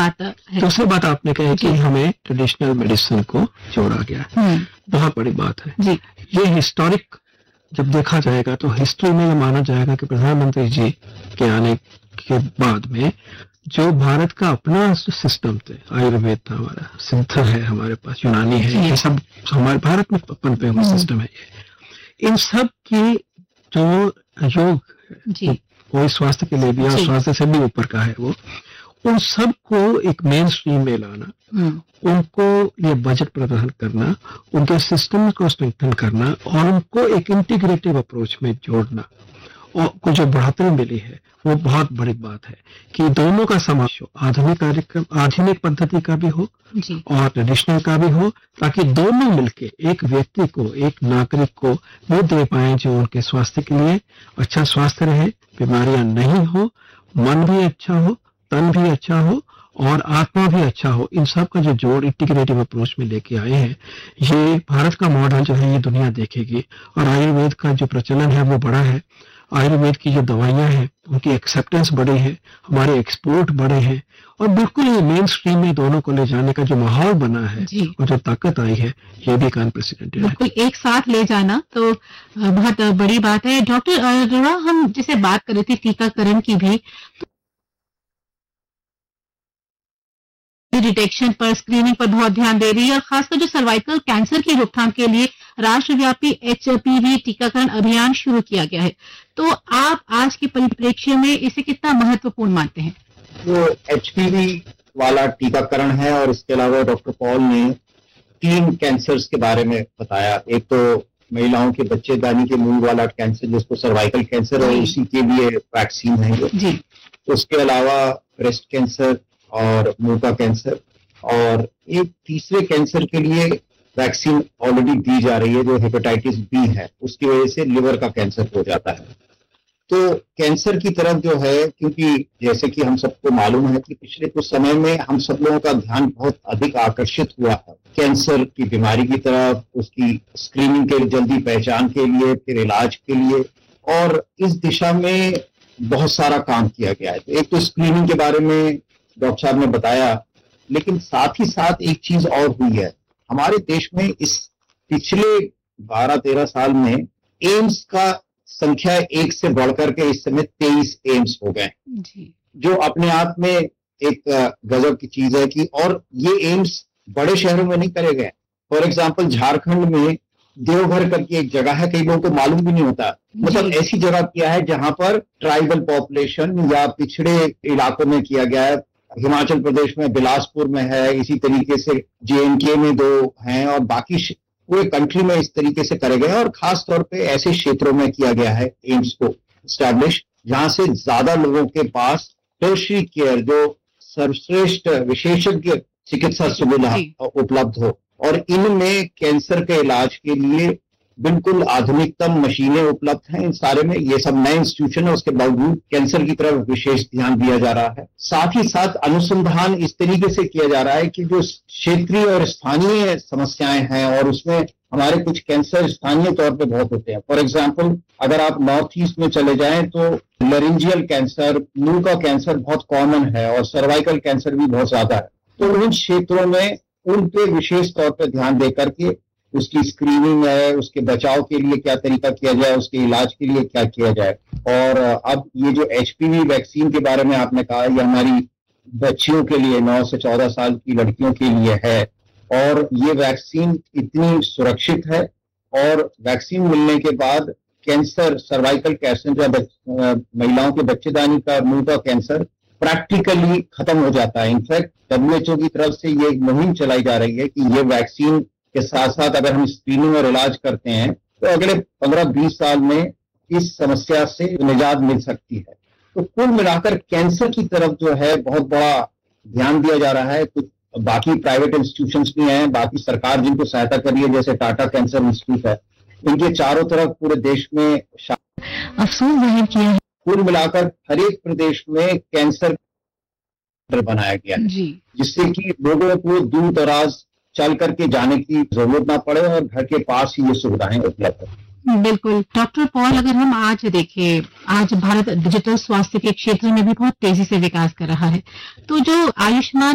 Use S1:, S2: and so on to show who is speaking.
S1: बात है।
S2: दूसरी बात आपने कही कि हमें ट्रेडिशनल मेडिसिन को जोड़ा गया है, बहुत बड़ी बात है
S1: जी।
S2: ये हिस्टोरिक जब देखा जाएगा तो हिस्ट्री में ये माना जाएगा कि प्रधानमंत्री जी के आने के बाद में जो भारत का अपना सिस्टम थे, आयुर्वेद था हमारा, सिद्ध है हमारे पास, यूनानी है, ये सब हमारे भारत में पनपे हुए सिस्टम है। इन सब की जो योग कोई स्वास्थ्य के लिए भी और स्वास्थ्य से भी ऊपर का है वो, उन सब को एक मेन स्ट्रीम में लाना, उनको ये बजट प्रदान करना, उनके सिस्टम को स्ट्रेंथन करना और उनको एक इंटीग्रेटिव अप्रोच में जोड़ना और को जो बढ़ोतरी मिली है वो बहुत बड़ी बात है कि दोनों का समावेश हो, आधुनिक कार्यक्रम, आधुनिक पद्धति का भी हो और ट्रेडिशनल का भी हो, ताकि दोनों मिलके एक व्यक्ति को, एक नागरिक को वो दे पाए जो उनके स्वास्थ्य के लिए अच्छा स्वास्थ्य रहे, बीमारियां नहीं हो, मन भी अच्छा हो, तन भी अच्छा हो और आत्मा भी अच्छा हो। इन सब का जो जोड़ इंटीग्रेटिव अप्रोच में लेके आए हैं, ये भारत का मॉडल जो है ये दुनिया देखेगी। और आयुर्वेद का जो प्रचलन है वो बड़ा है, आयुर्वेद की जो दवाइयां हैं उनकी एक्सेप्टेंस बढ़ी है, हमारे एक्सपोर्ट बढ़े हैं और बिल्कुल ये मेन स्ट्रीम में दोनों को ले जाने का जो माहौल बना है और जो ताकत आई है ये भी अनप्रेसिडेंटेड है।
S1: बिल्कुल एक साथ ले जाना तो बहुत बड़ी बात है। डॉक्टर अरोड़ा, हम जैसे बात कर रहे थे टीकाकरण की भी, डिटेक्शन पर, स्क्रीनिंग पर बहुत ध्यान दे रही है और खासकर जो सर्वाइकल कैंसर की रोकथाम के लिए राष्ट्रव्यापी HPV टीकाकरण अभियान शुरू किया गया है। तो आप आज के परिप्रेक्ष्य में इसे कितना महत्वपूर्ण मानते हैं?
S3: जो HPV वाला टीकाकरण है और इसके अलावा डॉक्टर पॉल ने 3 कैंसर्स के बारे में बताया। एक तो महिलाओं के बच्चेदानी के मूल वाला कैंसर जिसको सर्वाइकल कैंसर है, उसी के लिए वैक्सीन है जी। उसके अलावा ब्रेस्ट कैंसर और मुंह का कैंसर, और एक तीसरे कैंसर के लिए वैक्सीन ऑलरेडी दी जा रही है जो हेपेटाइटिस बी है, उसकी वजह से लिवर का कैंसर हो जाता है। तो कैंसर की तरफ जो है, क्योंकि जैसे कि हम सबको मालूम है कि पिछले कुछ समय में हम सब लोगों का ध्यान बहुत अधिक आकर्षित हुआ है कैंसर की बीमारी की तरफ, उसकी स्क्रीनिंग के जल्दी पहचान के लिए, फिर इलाज के लिए, और इस दिशा में बहुत सारा काम किया गया है। तो एक तो स्क्रीनिंग के बारे में डॉक्टर साहब ने बताया, लेकिन साथ ही साथ एक चीज और हुई है हमारे देश में। इस पिछले 12-13 साल में एम्स का संख्या 1 से बढ़कर के इस समय 23 एम्स हो गए, जो अपने आप में एक गजब की चीज है कि, और ये एम्स बड़े शहरों में नहीं करे गए। फॉर एग्जाम्पल झारखंड में देवघर करके एक जगह है, कई लोगों को मालूम भी नहीं होता, मतलब ऐसी जगह किया है जहां पर ट्राइबल पॉपुलेशन या पिछड़े इलाकों में किया गया है। हिमाचल प्रदेश में बिलासपुर में है, इसी तरीके से JNK में 2 हैं, और बाकी पूरे कंट्री में इस तरीके से करे गए हैं। और खास तौर पे ऐसे क्षेत्रों में किया गया है एम्स को स्टैब्लिश, जहां से ज्यादा लोगों के पास टर्शरी केयर, जो सर्वश्रेष्ठ विशेषज्ञ चिकित्सा सुविधा उपलब्ध हो, और इनमें कैंसर के इलाज के लिए बिल्कुल आधुनिकतम मशीनें उपलब्ध हैं। इन सारे में ये सब नए इंस्टीट्यूशन है, उसके बावजूद कैंसर की तरफ विशेष ध्यान दिया जा रहा है। साथ ही साथ अनुसंधान इस तरीके से किया जा रहा है कि जो क्षेत्रीय और स्थानीय समस्याएं हैं, और उसमें हमारे कुछ कैंसर स्थानीय तौर पे बहुत होते हैं। फॉर एग्जाम्पल अगर आप नॉर्थ ईस्ट में चले जाएं तो लैरिंजियल कैंसर, मुंह का कैंसर बहुत कॉमन है, और सर्वाइकल कैंसर भी बहुत ज्यादा है। तो उन क्षेत्रों में उन पे विशेष तौर पर ध्यान दे करके उसकी स्क्रीनिंग है, उसके बचाव के लिए क्या तरीका किया जाए, उसके इलाज के लिए क्या किया जाए। और अब ये जो HPV वैक्सीन के बारे में आपने कहा, ये हमारी बच्चियों के लिए, 9 से 14 साल की लड़कियों के लिए है, और ये वैक्सीन इतनी सुरक्षित है, और वैक्सीन मिलने के बाद कैंसर, सर्वाइकल कैंसर या महिलाओं के बच्चेदानी का, मुंह का कैंसर प्रैक्टिकली खत्म हो जाता है। इनफैक्ट WHO की तरफ से ये मुहिम चलाई जा रही है कि ये वैक्सीन के साथ साथ अगर हम स्क्रीनिंग और इलाज करते हैं तो अगले 15-20 साल में इस समस्या से निजात मिल सकती है। तो कुल मिलाकर कैंसर की तरफ जो है बहुत बड़ा ध्यान दिया जा रहा है। कुछ बाकी प्राइवेट इंस्टीट्यूशंस भी हैं, बाकी सरकार जिनको सहायता कर रही है, जैसे टाटा कैंसर इंस्टीट्यूट है, इनके चारों तरफ पूरे देश में
S1: अफसोस जाहिर किया है।
S3: कुल मिलाकर हर एक प्रदेश में कैंसर बनाया गया है, जिससे कि लोगों को दूर दराज चल करके जाने की जरूरत ना पड़े और घर के पास ही ये सुविधाएं उपलब्ध है।
S1: बिल्कुल। डॉक्टर पॉल, अगर हम आज देखें, आज भारत डिजिटल स्वास्थ्य के क्षेत्र में भी बहुत तेजी से विकास कर रहा है, तो जो आयुष्मान